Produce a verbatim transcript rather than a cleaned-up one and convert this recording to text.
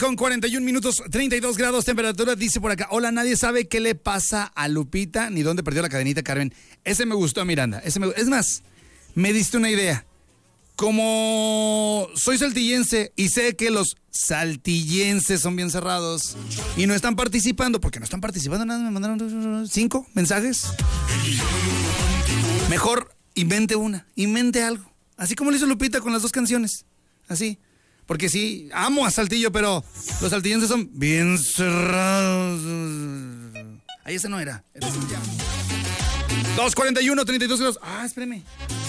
con cuarenta y un minutos, treinta y dos grados temperatura, dice por acá. Hola, nadie sabe qué le pasa a Lupita ni dónde perdió la cadenita, Carmen. Ese me gustó, Miranda. Ese me, es más, me diste una idea. Como soy saltillense y sé que los saltillenses son bien cerrados y no están participando, porque no están participando nada, me mandaron cinco mensajes. Mejor invente una, invente algo. Así como lo hizo Lupita con las dos canciones. Así. Porque sí, amo a Saltillo, pero los saltillenses son bien cerrados. Ahí ese no era. era dos cuarenta y uno, treinta y dos grados. Ah, espérame.